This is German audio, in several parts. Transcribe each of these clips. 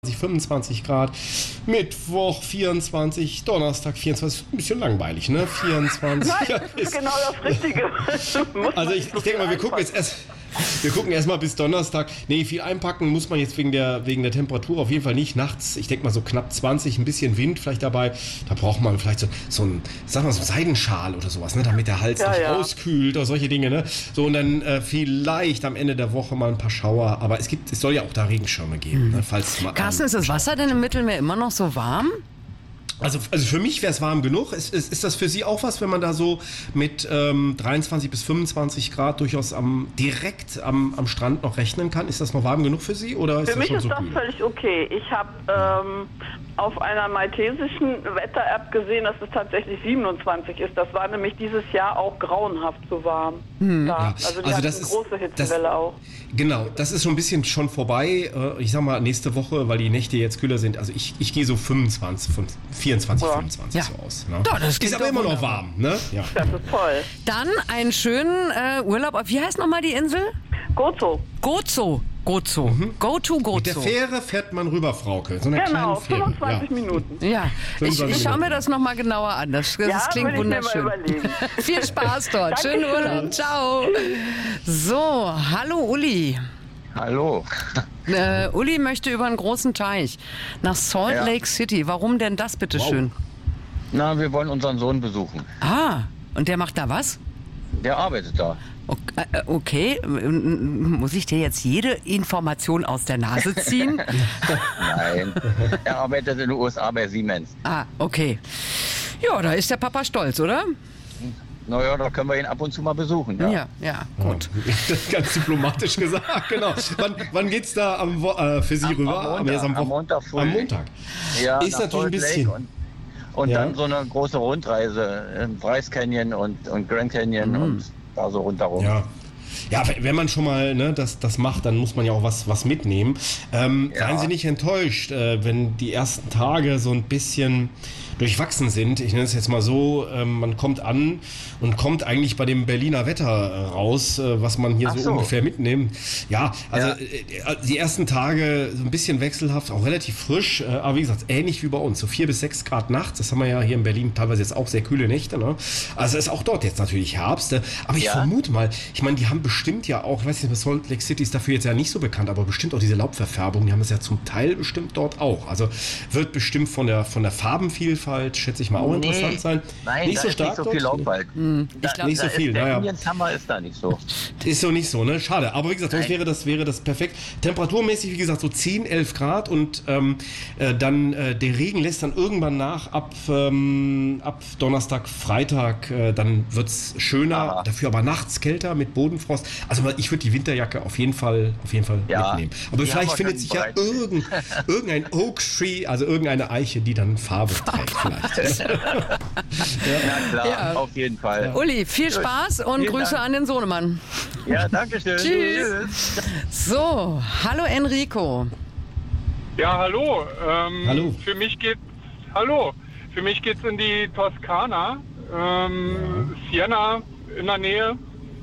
25 Grad, Mittwoch 24, Donnerstag 24, ein bisschen langweilig, ne? 24. Nein, das ist genau das Richtige. Also ich denke mal, wir gucken erst mal bis Donnerstag. Nee, viel einpacken muss man jetzt wegen der Temperatur auf jeden Fall nicht. Nachts, ich denke mal so knapp 20, ein bisschen Wind vielleicht dabei. Da braucht man vielleicht so ein, sagen wir so Seidenschal oder sowas, ne? Damit der Hals nicht auskühlt oder solche Dinge, ne? So, und dann vielleicht am Ende der Woche mal ein paar Schauer. Aber es soll ja auch da Regenschirme geben, ne? Falls mal Carsten, ist das Wasser denn im Mittelmeer immer noch so warm? Also für mich wäre es warm genug. Ist das für Sie auch was, wenn man da so mit 23 bis 25 Grad durchaus direkt am Strand noch rechnen kann? Ist das noch warm genug für Sie oder ist für das schon so kühl? Für mich ist das völlig okay. Ich habe auf einer maltesischen Wetter-App gesehen, dass es tatsächlich 27 ist. Das war nämlich dieses Jahr auch grauenhaft so warm. Ja. Also die hatten eine große Hitzewelle auch. Genau, das ist so ein bisschen schon vorbei. Ich sag mal, nächste Woche, weil die Nächte jetzt kühler sind. Also ich gehe so 24, 25 so aus. Ne? Doch, das ist aber immer noch warm. Ne? Ja. Das ist toll. Dann einen schönen Urlaub. Wie heißt nochmal die Insel? Gozo. Gozo. Go to Gozo. Mit der Fähre fährt man rüber, Frauke. So eine Genau, kleine Fähre. 25 Minuten. Ja, ich 25 schaue mir das nochmal genauer an. Das klingt wunderschön. Viel Spaß dort. Schönen Urlaub. Ciao. So, hallo Uli. Hallo. Uli möchte über einen großen Teich nach Salt Lake City. Warum denn das, bitteschön? Na, wir wollen unseren Sohn besuchen. Ah, und der macht da was? Der arbeitet da. Okay, muss ich dir jetzt jede Information aus der Nase ziehen? Nein, er arbeitet in den USA bei Siemens. Ah, okay. Ja, da ist der Papa stolz, oder? Naja, da können wir ihn ab und zu mal besuchen. Ja, gut. Ganz diplomatisch gesagt, genau. Wann geht's da für Sie rüber? Am Montag früh. Am Montag. Ja, ist natürlich ein bisschen. Und dann so eine große Rundreise im Bryce Canyon und Grand Canyon und da so rundherum. Ja, wenn man schon mal das macht, dann muss man ja auch was mitnehmen. Seien Sie nicht enttäuscht, wenn die ersten Tage so ein bisschen durchwachsen sind. Ich nenne es jetzt mal so, man kommt an und kommt eigentlich bei dem Berliner Wetter raus, was man hier so ungefähr mitnimmt. Ja, also die ersten Tage so ein bisschen wechselhaft, auch relativ frisch, aber wie gesagt, ähnlich wie bei uns, so 4 bis 6 Grad nachts. Das haben wir ja hier in Berlin teilweise jetzt auch sehr kühle Nächte. Ne? Also ist auch dort jetzt natürlich Herbst. Aber ich vermute mal, ich meine, die haben bestimmt ja auch, ich weiß nicht, Salt Lake City ist dafür jetzt ja nicht so bekannt, aber bestimmt auch diese Laubverfärbung, die haben das ja zum Teil bestimmt dort auch. Also wird bestimmt von der Farbenvielfalt, schätze ich mal, auch interessant sein. Nein, nicht da so ist stark nicht so dort. viel Laubwald. Ich glaube, nicht so viel. Der Indian Summer ist da nicht so. Ist so nicht so, ne? Schade. Aber wie gesagt, sonst wäre das perfekt. Temperaturmäßig, wie gesagt, so 10, 11 Grad und dann der Regen lässt dann irgendwann nach ab Donnerstag, Freitag. Dann wird es schöner, dafür aber nachts kälter mit Bodenfrost. Also ich würde die Winterjacke auf jeden Fall mitnehmen. Aber vielleicht findet sich ja irgendein Oak Tree, also irgendeine Eiche, die dann Farbe trägt vielleicht. Na klar, auf jeden Fall. Uli, viel Spaß und Grüße an den Sohnemann. Ja, danke schön. Tschüss. So, hallo Enrico. Ja, hallo. Hallo. Für mich geht's in die Toskana, Siena in der Nähe.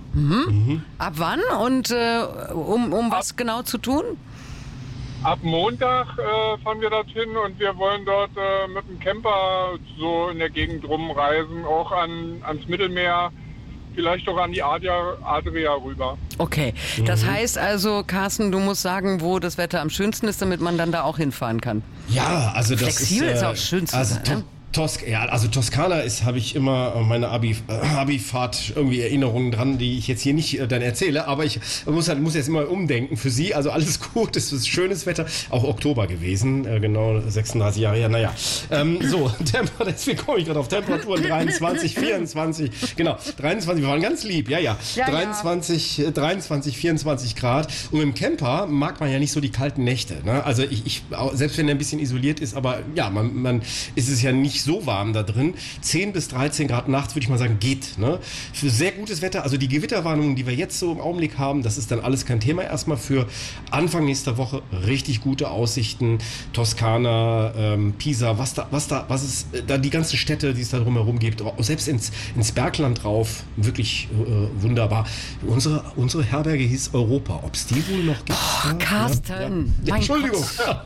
Ab wann und um was genau zu tun? Ab Montag fahren wir dorthin und wir wollen dort mit dem Camper so in der Gegend rumreisen, auch ans Mittelmeer, vielleicht auch an die Adria rüber. Okay, das heißt also, Carsten, du musst sagen, wo das Wetter am schönsten ist, damit man dann da auch hinfahren kann. Ja, also das Flexibel ist auch schön zu sein, ne? Toskana habe ich immer meine Abi-Fahrt irgendwie Erinnerungen dran, die ich jetzt hier nicht dann erzähle, aber ich muss jetzt immer umdenken für Sie, also alles gut, es ist schönes Wetter, auch Oktober gewesen, genau 36 Jahre her, naja. Deswegen komme ich gerade auf Temperaturen 23, 24, genau, 23, wir waren ganz lieb, ja. 23, 24 Grad und im Camper mag man ja nicht so die kalten Nächte, ne? Also ich selbst wenn er ein bisschen isoliert ist, aber ja, man ist es ja nicht nicht so warm da drin. 10 bis 13 Grad nachts, würde ich mal sagen, geht. Ne? Für sehr gutes Wetter, also die Gewitterwarnungen, die wir jetzt so im Augenblick haben, das ist dann alles kein Thema. Erstmal für Anfang nächster Woche richtig gute Aussichten. Toskana, Pisa, was ist da die ganzen Städte, die es da drumherum gibt, selbst ins Bergland drauf, wirklich wunderbar. Unsere Herberge hieß Europa. Ob es die wohl noch gibt? Carsten. Ja. Entschuldigung.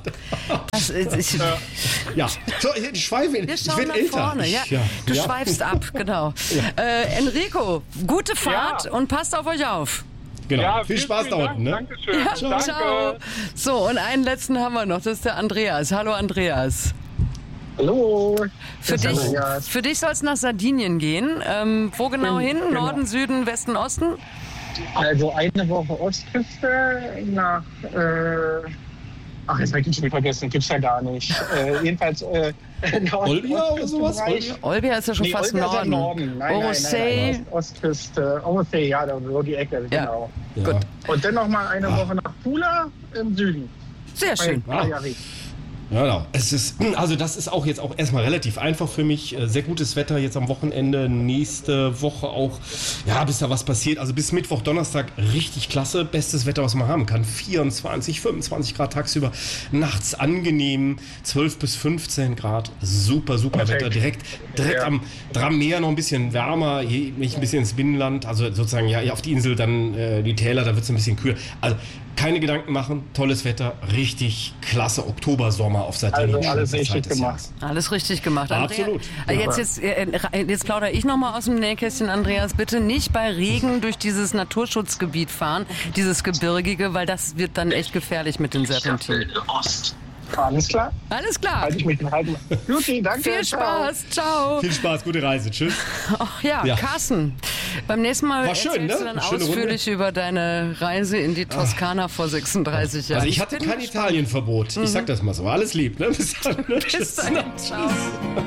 Das ist, ja, so, ich schweife. Wir schauen nach vorne. Du schweifst ab, genau. Ja. Enrico, gute Fahrt und passt auf euch auf. Genau. Ja, viel Spaß da unten. Ne? Dankeschön. Ja, ciao. So, und einen letzten haben wir noch. Das ist der Andreas. Hallo, Andreas. Hallo. Für dich soll es nach Sardinien gehen. Wo genau hin? Genau. Norden, Süden, Westen, Osten? Also eine Woche Ostküste nach... jetzt habe ich den schon vergessen. Gibt's ja gar nicht. Jedenfalls... Olbia oder sowas? Olbia ist ja schon fast Olbia Norden. Norden. Nein, Ostküste. Orosei, ja, so die Ecke, genau. Ja. Gut. Und dann nochmal eine Woche nach Pula im Süden. Sehr schön. Genau. Also das ist auch jetzt auch erstmal relativ einfach für mich. Sehr gutes Wetter jetzt am Wochenende. Nächste Woche auch, bis da was passiert. Also bis Mittwoch, Donnerstag richtig klasse. Bestes Wetter, was man haben kann. 24, 25 Grad tagsüber. Nachts angenehm. 12 bis 15 Grad. Super Wetter. Direkt am Meer noch ein bisschen wärmer. Hier nicht ein bisschen ins Binnenland. Also sozusagen auf die Insel dann die Täler, da wird es ein bisschen kühler. Also keine Gedanken machen. Tolles Wetter. Richtig klasse Oktober-Sommer auf Sardinien. Also alles richtig gemacht. Alles richtig gemacht. Absolut. Jetzt plaudere ich nochmal aus dem Nähkästchen, Andreas. Bitte nicht bei Regen durch dieses Naturschutzgebiet fahren, dieses Gebirgige, weil das wird dann echt gefährlich mit den Serpentinen. Alles klar? Alles klar. Halte ich mich halten. Juti, danke. Viel Spaß. Ciao. Viel Spaß, gute Reise. Tschüss. Ach ja, Carsten, beim nächsten Mal erzählst du dann ausführlich über deine Reise in die Toskana vor 36 Jahren. Also ich hatte kein Italienverbot. Ich sag das mal so. Alles lieb. Ne? Bis dann. Bis dann. Ciao.